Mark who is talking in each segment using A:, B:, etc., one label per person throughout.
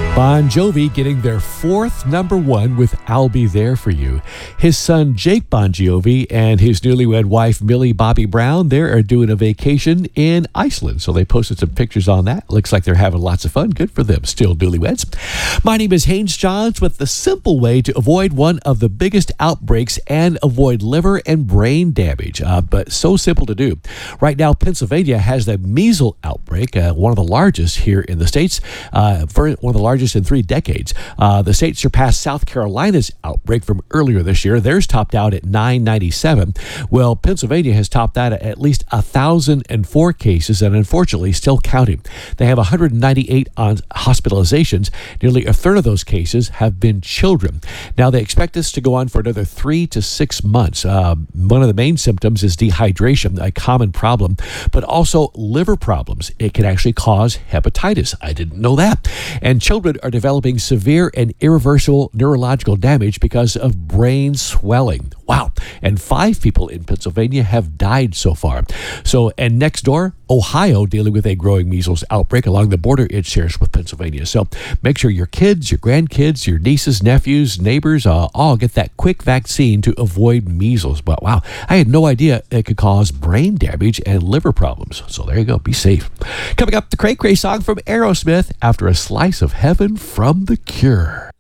A: Bon Jovi getting their fourth number one with I'll Be There For You. His son Jake Bon Jovi and his newlywed wife Millie Bobby Brown, they are doing a vacation in Iceland. So they posted some pictures on that. Looks like they're having lots of fun. Good for them. Still newlyweds. My name is Haynes Johns with the simple way to avoid one of the biggest outbreaks and avoid liver and brain damage. But so simple to do. Right now, Pennsylvania has the measles outbreak, one of the largest here in the States, one of the largest in 3 decades. The state surpassed South Carolina's outbreak from earlier this year. Theirs topped out at 997. Well, Pennsylvania has topped that at least 1,004 cases and unfortunately still counting. They have 198 on hospitalizations. Nearly a third of those cases have been children. Now, they expect this to go on for another 3 to 6 months. One of the main symptoms is dehydration, a common problem, but also liver problems. It can actually cause hepatitis. I didn't know that. And children are developing severe and irreversible neurological damage because of brain swelling. Wow. And 5 people in Pennsylvania have died so far. And next door, Ohio, dealing with a growing measles outbreak along the border it shares with Pennsylvania. So make sure your kids, your grandkids, your nieces, nephews, neighbors, all get that quick vaccine to avoid measles. But wow, I had no idea it could cause brain damage and liver problems. So there you go. Be safe. Coming up, the Cray Cray song from Aerosmith after a slice of heaven from The Cure.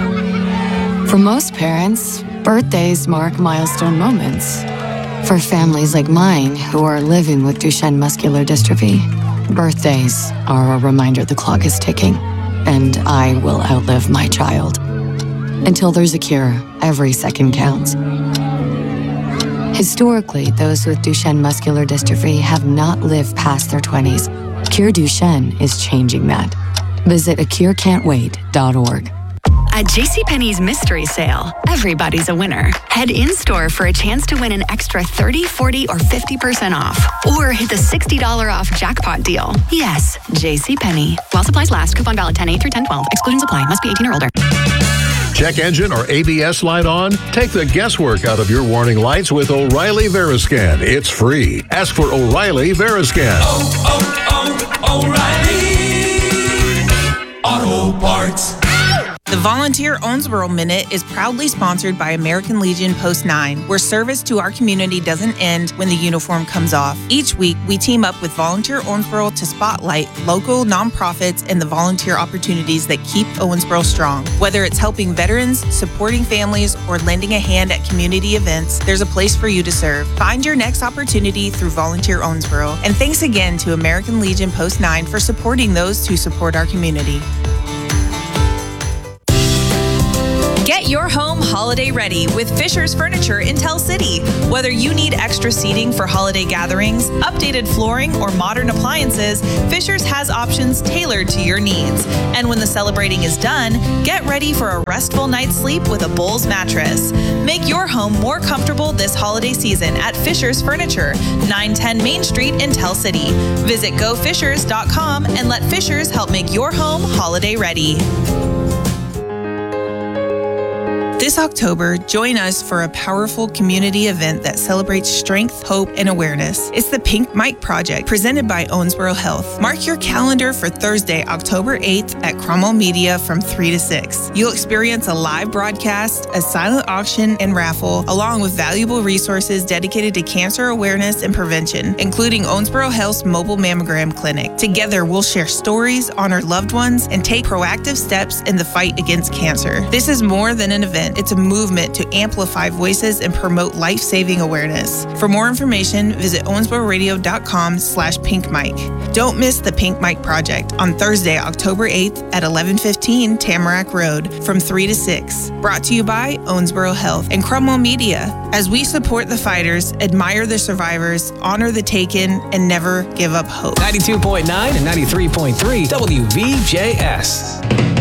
B: For most parents, birthdays mark milestone moments. For families like mine who are living with Duchenne muscular dystrophy, birthdays are a reminder the clock is ticking, and I will outlive my child. Until there's a cure, every second counts. Historically, those with Duchenne muscular dystrophy have not lived past their 20s. Cure Duchenne is changing that. Visit acurecan'twait.org.
C: At JCPenney's Mystery Sale, everybody's a winner. Head in-store for a chance to win an extra 30, 40, or 50% off. Or hit the $60 off jackpot deal. Yes, JCPenney. While supplies last, coupon valid 10/8 through 10/12. Exclusions apply. Must be 18 or older.
D: Check engine or ABS light on? Take the guesswork out of your warning lights with O'Reilly Veriscan. It's free. Ask for O'Reilly Veriscan.
E: O'Reilly Auto Parts.
F: The Volunteer Owensboro Minute is proudly sponsored by American Legion Post 9, where service to our community doesn't end when the uniform comes off. Each week, we team up with Volunteer Owensboro to spotlight local nonprofits and the volunteer opportunities that keep Owensboro strong. Whether it's helping veterans, supporting families, or lending a hand at community events, there's a place for you to serve. Find your next opportunity through Volunteer Owensboro. And thanks again to American Legion Post 9 for supporting those who support our community.
G: Get your home holiday ready with Fisher's Furniture in Tell City. Whether you need extra seating for holiday gatherings, updated flooring, or modern appliances, Fisher's has options tailored to your needs. And when the celebrating is done, get ready for a restful night's sleep with a Bowls mattress. Make your home more comfortable this holiday season at Fisher's Furniture, 910 Main Street in Tell City. Visit gofishers.com and let Fisher's help make your home holiday ready. This October, join us for a powerful community event that celebrates strength, hope, and awareness. It's the Pink Mike Project, presented by Owensboro Health. Mark your calendar for Thursday, October 8th at Cromwell Media from 3 to 6. You'll experience a live broadcast, a silent auction, and raffle, along with valuable resources dedicated to cancer awareness and prevention, including Owensboro Health's mobile mammogram clinic. Together, we'll share stories, honor loved ones, and take proactive steps in the fight against cancer. This is more than an event. It's a movement to amplify voices and promote life-saving awareness. For more information, visit owensbororadio.com/pinkmike. Don't miss the Pink Mike Project on Thursday, October 8th at 1115 Tamarack Road from 3 to 6. Brought to you by Owensboro Health and Cromwell Media. As we support the fighters, admire the survivors, honor the taken, and never give up hope.
H: 92.9 and 93.3 WVJS.